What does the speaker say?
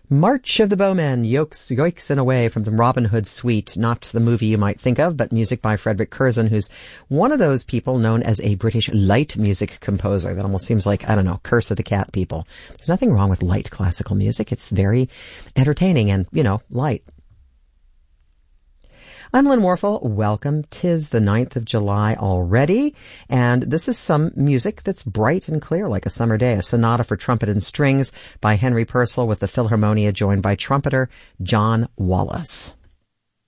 March of the Bowmen, Yoicks and Away from the Robin Hood Suite, not the movie you might think of, but music by Frederick Curzon, who's one of those people known as a British light music composer. That almost seems like, I don't know, Curse of the Cat people. There's nothing wrong with light classical music. It's very entertaining and, light. I'm Lynn Warfel. Welcome. 'Tis the 9th of July already, and this is some music that's bright and clear like a summer day. A sonata for trumpet and strings by Henry Purcell with the Philharmonia joined by trumpeter John Wallis.